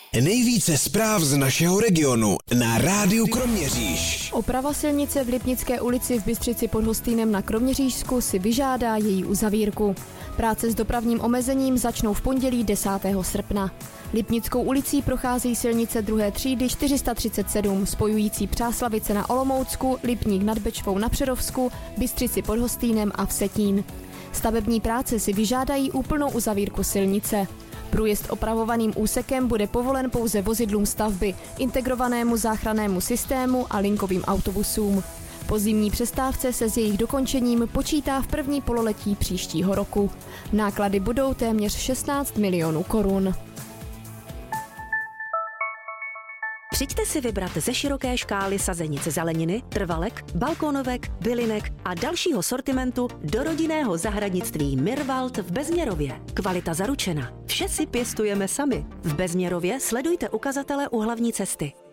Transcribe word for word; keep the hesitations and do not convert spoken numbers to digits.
Nejvíce zpráv z našeho regionu na Rádiu Kroměříž. Oprava silnice v Lipnické ulici v Bystřici pod Hostýnem na Kroměřížsku si vyžádá její uzavírku. Práce s dopravním omezením začnou v pondělí desátého srpna. Lipnickou ulicí prochází silnice druhé třídy čtyři sta třicet sedm spojující Přáslavice na Olomoucku, Lipník nad Bečvou na Přerovsku, Bystřici pod Hostýnem a Vsetín. Stavební práce si vyžádají úplnou uzavírku silnice. Průjezd opravovaným úsekem bude povolen pouze vozidlům stavby, integrovanému záchrannému systému a linkovým autobusům. Po zimní přestávce se s jejich dokončením počítá v první pololetí příštího roku. Náklady budou téměř šestnáct milionů korun. Přijďte si vybrat ze široké škály sazenic zeleniny, trvalek, balkónovek, bylinek a dalšího sortimentu do rodinného zahradnictví Mirwald v Bezměrově. Kvalita zaručena. Vše si pěstujeme sami. V Bezměrově sledujte ukazatele u hlavní cesty.